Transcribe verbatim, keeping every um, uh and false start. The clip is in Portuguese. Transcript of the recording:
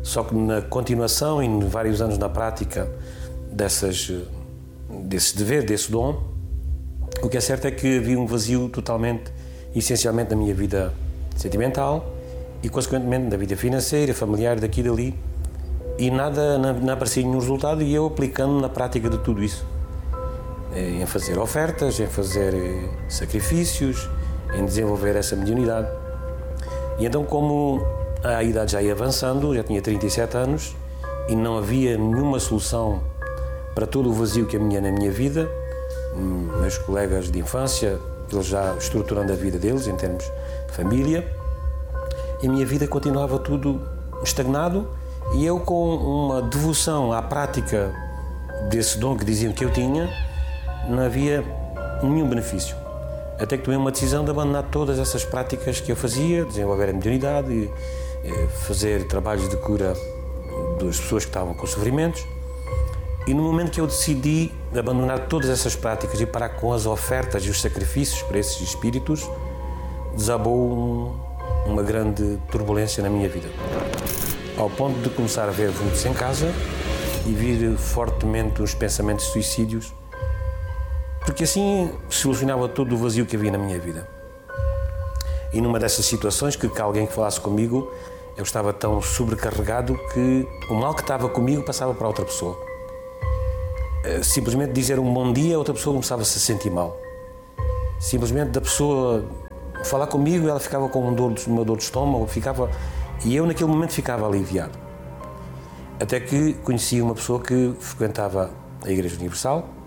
Só que na continuação e em vários anos na prática dessas, desse dever, desse dom, o que é certo é que havia um vazio totalmente, essencialmente na minha vida sentimental e, consequentemente, na vida financeira, familiar, daqui e dali. E nada, não, não aparecia nenhum resultado e eu aplicando na prática de tudo isso. Em fazer ofertas, em fazer sacrifícios, em desenvolver essa mediunidade. E então, como a idade já ia avançando, já tinha trinta e sete anos e não havia nenhuma solução para todo o vazio que havia na minha vida, meus colegas de infância, eles já estruturando a vida deles em termos de família, e a minha vida continuava tudo estagnado e eu, com uma devoção à prática desse dom que diziam que eu tinha, não havia nenhum benefício. Até que tomei uma decisão de abandonar todas essas práticas que eu fazia, desenvolver a mediunidade, fazer trabalhos de cura das pessoas que estavam com sofrimentos. E no momento que eu decidi abandonar todas essas práticas e parar com as ofertas e os sacrifícios para esses espíritos, desabou um, uma grande turbulência na minha vida. Ao ponto de começar a ver vultos em casa e vir fortemente os pensamentos de suicídios, porque assim solucionava todo o vazio que havia na minha vida. E numa dessas situações, que, que alguém que falasse comigo, eu estava tão sobrecarregado que o mal que estava comigo passava para outra pessoa. Simplesmente dizer um bom dia, outra pessoa começava-se a sentir mal. Simplesmente da pessoa falar comigo, ela ficava com uma dor, uma dor de estômago, ficava, e eu naquele momento ficava aliviado. Até que conheci uma pessoa que frequentava a Igreja Universal,